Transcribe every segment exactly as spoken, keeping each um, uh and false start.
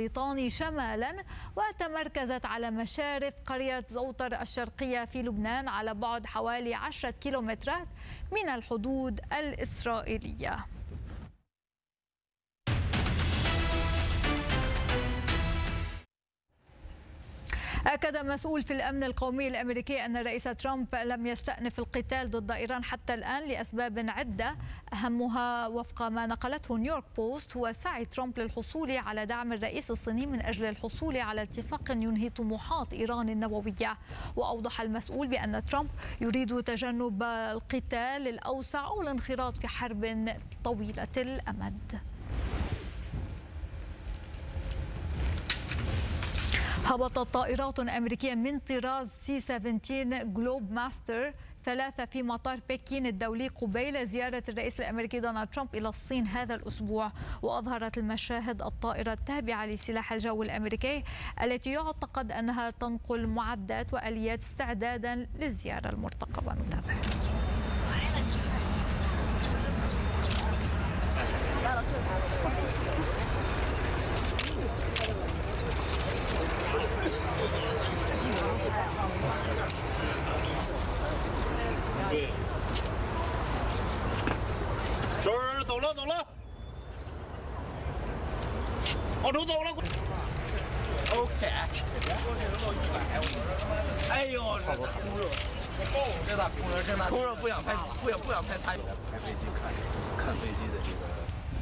البريطاني شمالا، وتمركزت على مشارف قرية زوطر الشرقية في لبنان على بعد حوالي عشرة كيلومترات من الحدود الإسرائيلية. أكد مسؤول في الأمن القومي الأمريكي أن الرئيس ترامب لم يستأنف القتال ضد إيران حتى الآن لأسباب عدة، أهمها وفق ما نقلته نيويورك بوست هو سعي ترامب للحصول على دعم الرئيس الصيني من أجل الحصول على اتفاق ينهي طموحات إيران النووية. وأوضح المسؤول بأن ترامب يريد تجنب القتال الأوسع أو الانخراط في حرب طويلة الأمد. هبطت طائرات أمريكية من طراز سي سبعتاشر جلوب ماستر ثلاثة في مطار بكين الدولي قبيل زيارة الرئيس الأمريكي دونالد ترامب إلى الصين هذا الأسبوع. وأظهرت المشاهد الطائرة التابعة لسلاح الجو الأمريكي التي يعتقد أنها تنقل معدات وآليات استعدادا للزيارة المرتقبة. نتابع. 走了走了，往出走了。OK， 哎呦，这空热，这大空热，这大空热不想拍，不想不想拍参与。开飞机看看飞机的这个。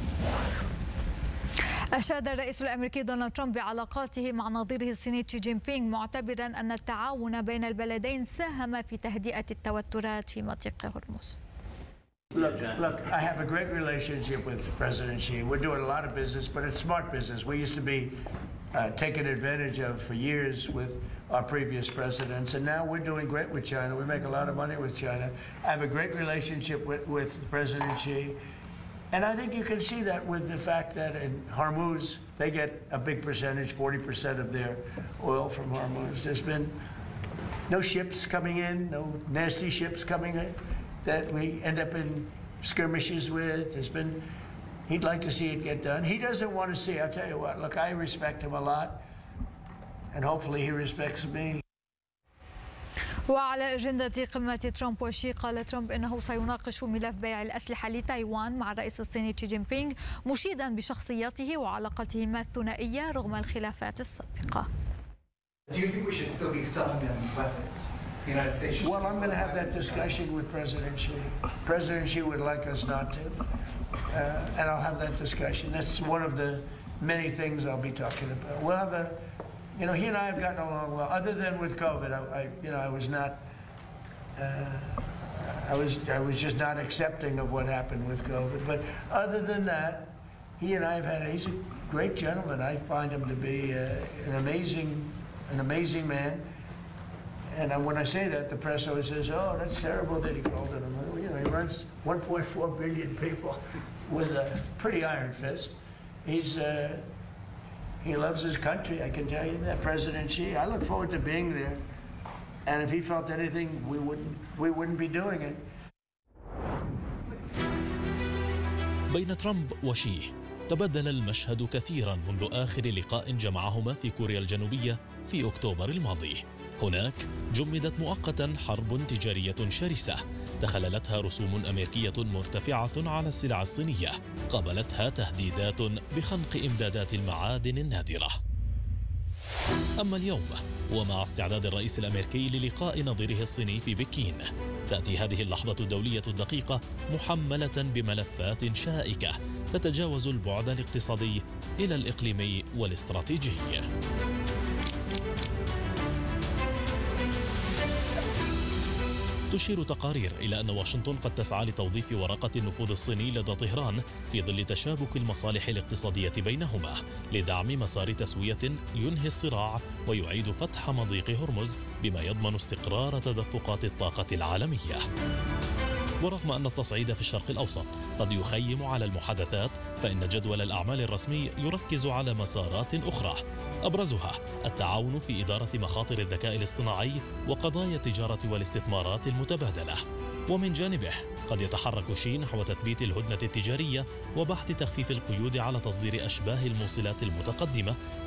أشاد الرئيس الأمريكي دونالد ترامب بعلاقاته مع نظيره الصيني شي جين بينغ، معتبرا أن التعاون بين البلدين ساهم في تهدئة التوترات في مضيق هرمز. Look, look, I have a great relationship with President Xi. We're doing a lot of business, but it's smart business. We used to be uh, taken advantage of for years with our previous presidents, and now we're doing great with China. We make a lot of money with China. I have a great relationship with, with President Xi. And I think you can see that with the fact that in Hormuz, they get a big percentage, forty percent of their oil from Hormuz. There's been no ships coming in, no nasty ships coming in that we end up in skirmishes with. There's been, he'd like to see it get done. He doesn't want to see, I'll tell you what, look, I respect him a lot, and hopefully he respects me. وعلى أجندة قمة ترامب وشي، قال ترامب إنه سيناقش ملف بيع الأسلحة لتايوان مع الرئيس الصيني شي جين بينغ، مشيدا بشخصيته وعلاقتهما الثنائية رغم الخلافات السابقة. Do you think we should still be selling them weapons? The United States should. Well, I'm going to have that discussion with President Xi. President Xi would like us not to, uh, and I'll have that discussion. That's one of the many things I'll be talking about. We'll have a, you know, he and I have gotten along well. Other than with COVID, I, I you know, I was not, uh, I was, I was just not accepting of what happened with COVID. But other than that, he and I have had. He's a great gentleman. I find him to be uh, an amazing, an amazing man. And when I say that, the press always says, "Oh, that's terrible that he called it." You know, he runs one point four billion people with a pretty iron fist. He's, uh, he loves his country. I can tell you that, President Xi. I look forward to being there. And if he felt anything, we wouldn't, we wouldn't be doing it. بين ترامب وشي تبدل المشهد كثيرا منذ آخر لقاء جمعهما في كوريا الجنوبية في أكتوبر الماضي. هناك جمدت مؤقتا حرب تجارية شرسة تخللتها رسوم أمريكية مرتفعة على السلع الصينية، قابلتها تهديدات بخنق إمدادات المعادن النادرة. أما اليوم ومع استعداد الرئيس الأمريكي للقاء نظيره الصيني في بكين، تأتي هذه اللحظة الدولية الدقيقة محملة بملفات شائكة تتجاوز البعد الاقتصادي إلى الإقليمي والاستراتيجي. تشير تقارير إلى أن واشنطن قد تسعى لتوظيف ورقة النفوذ الصيني لدى طهران في ظل تشابك المصالح الاقتصادية بينهما لدعم مسار تسوية ينهي الصراع ويعيد فتح مضيق هرمز بما يضمن استقرار تدفقات الطاقة العالمية. ورغم أن التصعيد في الشرق الأوسط قد يخيم على المحادثات، فإن جدول الأعمال الرسمي يركز على مسارات أخرى، أبرزها التعاون في إدارة مخاطر الذكاء الاصطناعي وقضايا التجارة والاستثمارات المتبادلة. ومن جانبه قد يتحرك شي نحو تثبيت الهدنة التجارية وبحث تخفيف القيود على تصدير أشباه الموصلات المتقدمة